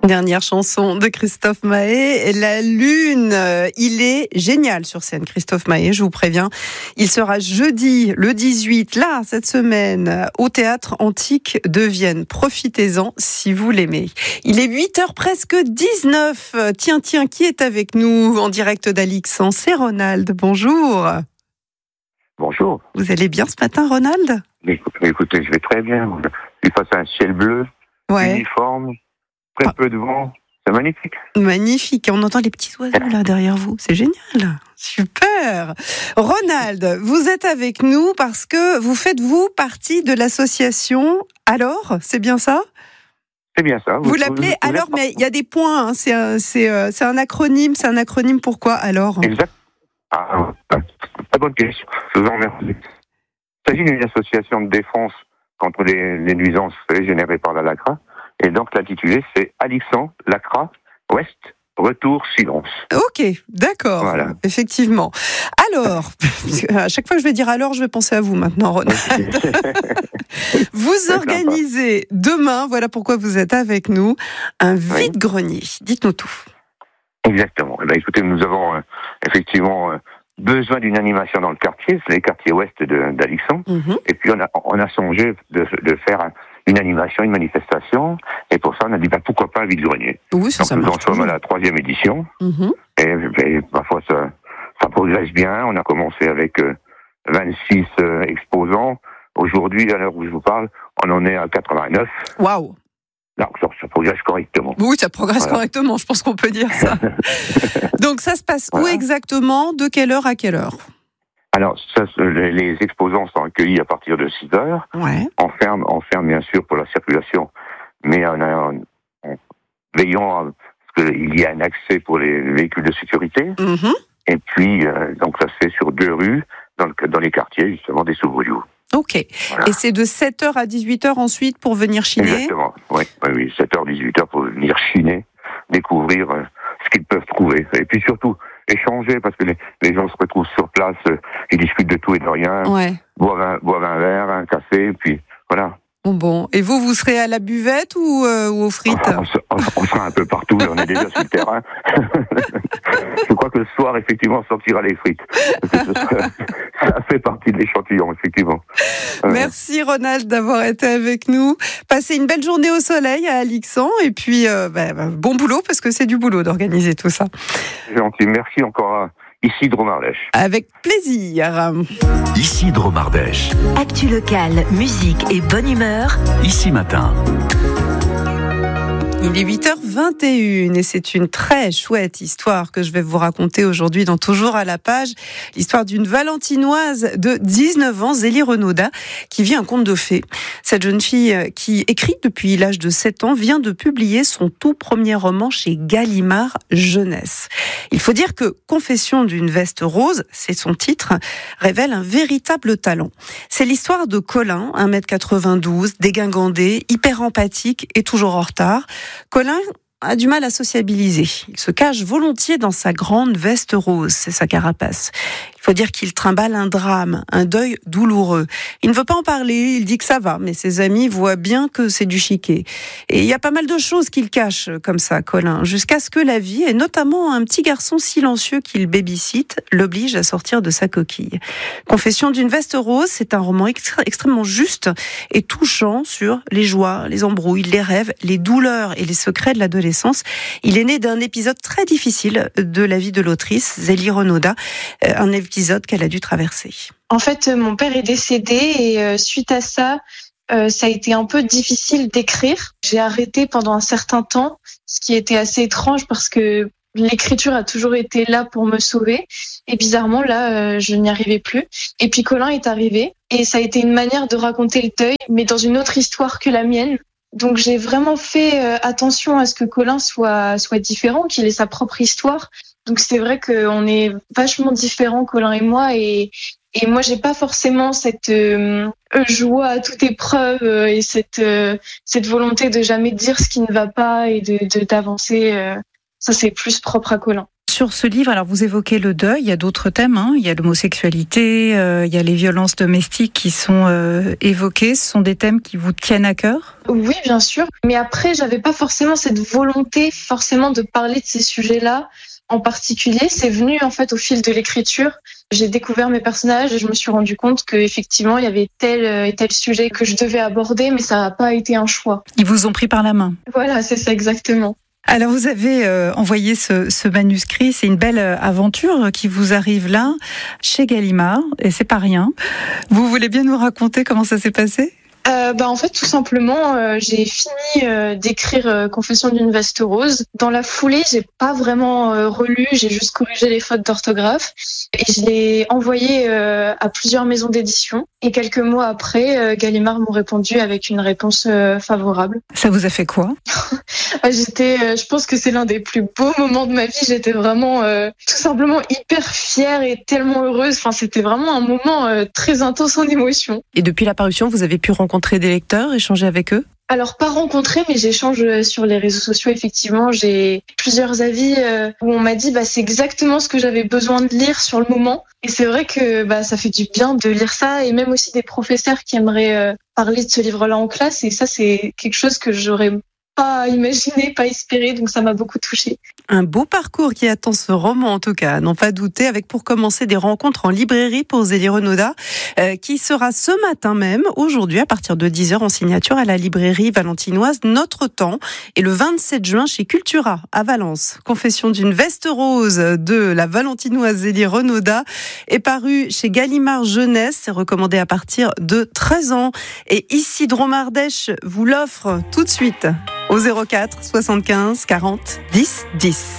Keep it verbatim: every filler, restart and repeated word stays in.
Dernière chanson de Christophe Maé, La Lune. Il est génial sur scène, Christophe Maé, je vous préviens. Il sera jeudi, le dix-huit, là, cette semaine, au Théâtre Antique de Vienne. Profitez-en si vous l'aimez. Il est huit heures presque dix-neuf. Tiens, tiens, qui est avec nous en direct d'Alixan? C'est Ronald. Bonjour. Bonjour. Vous allez bien ce matin, Ronald? Écoutez, je vais très bien. Je suis face à un ciel bleu, ouais. uniforme, très peu de vent. C'est magnifique. Magnifique. On entend les petits oiseaux là derrière vous. C'est génial. Super. Ronald, vous êtes avec nous parce que vous faites, vous, partie de l'association Alors, c'est bien ça? C'est bien ça. Vous, vous l'appelez vous, Alors, mais il y a des points. Hein. C'est, un, c'est, euh, c'est un acronyme. C'est un acronyme pourquoi Alors? Exact. Ah, très bonne question. Je vous en remercie. Il s'agit d'une association de défense contre les, les nuisances générées par la LACRA. Et donc l'intitulé, c'est Alixan, LACRA, Ouest, Retour, Silence. Ok, d'accord, voilà. Effectivement. Alors, à chaque fois que je vais dire alors, je vais penser à vous maintenant, Ronald. Vous organisez demain, voilà pourquoi vous êtes avec nous, un vide-grenier. Dites-nous tout. Exactement. Eh bien, écoutez, nous avons euh, effectivement euh, besoin d'une animation dans le quartier, c'est les quartiers ouest de, d'Alixan. Mm-hmm. Et puis on a, on a songé de, de faire un, une animation, une manifestation. Et pour ça, on a dit ben, pourquoi pas un vide-grenier. Oui, ça, donc ça nous marche en sommes à la troisième édition. Mm-hmm. Et, et parfois ça, ça progresse bien. On a commencé avec euh, vingt-six euh, exposants. Aujourd'hui, à l'heure où je vous parle, on en est à quatre-vingt-neuf. Waouh! Non, ça, ça progresse correctement. Oui, ça progresse voilà. correctement, je pense qu'on peut dire ça. Donc ça se passe voilà. où exactement? De quelle heure à quelle heure? Alors, ça, les exposants sont accueillis à partir de six heures. Ouais. On ferme, on ferme bien sûr pour la circulation, mais en, en, en veillant à ce qu'il y ait un accès pour les véhicules de sécurité. Mm-hmm. Et puis, euh, donc ça se fait sur deux rues, dans, le, dans les quartiers justement des Souvrious. Ok. Voilà. Et c'est de sept heures à dix-huit heures ensuite pour venir chiner? Exactement. Oui, oui, oui. sept heures, dix-huit heures pour venir chiner, découvrir euh, ce qu'ils peuvent trouver. Et puis surtout, échanger, parce que les, les gens se retrouvent sur place, euh, ils discutent de tout et de rien, ouais. boivent, un, boivent un verre, un café, puis voilà. Bon, bon. Et vous, vous serez à la buvette ou, euh, ou aux frites? on, on, on sera un peu partout, on est déjà sur le terrain. Je crois que le soir, effectivement, on sortira les frites. Ça fait partie de l'échantillon, effectivement. Merci Ronald d'avoir été avec nous. Passez une belle journée au soleil à Alixan et puis euh, bah, bah, bon boulot parce que c'est du boulot d'organiser tout ça. C'est gentil, merci encore à Isidro Mardèche. Avec plaisir. Isidro Mardèche. Actu locale, musique et bonne humeur. Ici Matin. Il est huit heures vingt et une et c'est une très chouette histoire que je vais vous raconter aujourd'hui dans Toujours à la page. L'histoire d'une Valentinoise de dix-neuf ans, Zélie Renaudin, qui vit un conte de fées. Cette jeune fille qui écrit depuis l'âge de sept ans vient de publier son tout premier roman chez Gallimard Jeunesse. Il faut dire que Confession d'une veste rose, c'est son titre, révèle un véritable talent. C'est l'histoire de Colin, un mètre quatre-vingt-douze, dégingandé, hyper empathique et toujours en retard. Colin a du mal à sociabiliser. Il se cache volontiers dans sa grande veste rose, c'est sa carapace. Il faut dire qu'il trimballe un drame, un deuil douloureux. Il ne veut pas en parler, il dit que ça va, mais ses amis voient bien que c'est du chiquet. Et il y a pas mal de choses qu'il cache comme ça, Colin, jusqu'à ce que la vie, et notamment un petit garçon silencieux qu'il babysitte, l'oblige à sortir de sa coquille. Confession d'une veste rose, c'est un roman extré- extrêmement juste et touchant sur les joies, les embrouilles, les rêves, les douleurs et les secrets de l'adolescence. Il est né d'un épisode très difficile de la vie de l'autrice, Zélie Renaudin, un épisode qu'elle a dû traverser. En fait, mon père est décédé et euh, suite à ça, euh, ça a été un peu difficile d'écrire. J'ai arrêté pendant un certain temps, ce qui était assez étrange parce que l'écriture a toujours été là pour me sauver. Et bizarrement, là, euh, je n'y arrivais plus. Et puis Colin est arrivé et ça a été une manière de raconter le deuil, mais dans une autre histoire que la mienne. Donc j'ai vraiment fait euh, attention à ce que Colin soit soit différent, qu'il ait sa propre histoire. Donc c'est vrai qu'on est vachement différents, Colin et moi, et et moi j'ai pas forcément cette euh, joie à toute épreuve euh, et cette euh, cette volonté de jamais dire ce qui ne va pas et de, de d'avancer. Euh, ça c'est plus propre à Colin. sur ce livre, alors vous évoquez le deuil, il y a d'autres thèmes, hein. Il y a l'homosexualité, euh, il y a les violences domestiques qui sont euh, évoquées. Ce sont des thèmes qui vous tiennent à cœur ? Oui, bien sûr. Mais après, j'avais pas forcément cette volonté forcément de parler de ces sujets-là en particulier. C'est venu en fait au fil de l'écriture. J'ai découvert mes personnages et je me suis rendu compte qu'effectivement, il y avait tel et tel sujet que je devais aborder, mais ça n'a pas été un choix. Ils vous ont pris par la main. Voilà, c'est ça exactement. Alors vous avez euh, envoyé ce, ce manuscrit, c'est une belle aventure qui vous arrive là, chez Gallimard, et c'est pas rien. Vous voulez bien nous raconter comment ça s'est passé ? Euh, bah en fait tout simplement euh, j'ai fini euh, d'écrire euh, Confession d'une veste rose. Dans la foulée j'ai pas vraiment euh, relu, j'ai juste corrigé les fautes d'orthographe et je l'ai envoyé euh, à plusieurs maisons d'édition et quelques mois après euh, Gallimard m'ont répondu avec une réponse euh, favorable. Ça vous a fait quoi ? J'étais, euh, je pense que c'est l'un des plus beaux moments de ma vie. J'étais vraiment euh, tout simplement hyper fière et tellement heureuse. Enfin c'était vraiment un moment euh, très intense en émotion. Et depuis la parution, vous avez pu rencontrer des lecteurs, échanger avec eux ? Alors pas rencontré, mais j'échange sur les réseaux sociaux. Effectivement, j'ai plusieurs avis euh, où on m'a dit bah c'est exactement ce que j'avais besoin de lire sur le moment. Et c'est vrai que bah ça fait du bien de lire ça, et même aussi des professeurs qui aimeraient euh, parler de ce livre-là en classe. Et ça c'est quelque chose que j'aurais pas imaginé, pas espéré, donc ça m'a beaucoup touchée. Un beau parcours qui attend ce roman en tout cas, n'en pas douter, avec pour commencer des rencontres en librairie pour Zélie Renaudin, euh, qui sera ce matin même, aujourd'hui à partir de dix heures en signature à la librairie valentinoise Notre Temps, et le vingt-sept juin chez Cultura à Valence. Confession d'une veste rose de la valentinoise Zélie Renaudin est paru chez Gallimard Jeunesse, c'est recommandé à partir de treize ans, et Isidro Mardèche vous l'offre tout de suite au zéro quatre soixante-quinze quarante dix dix.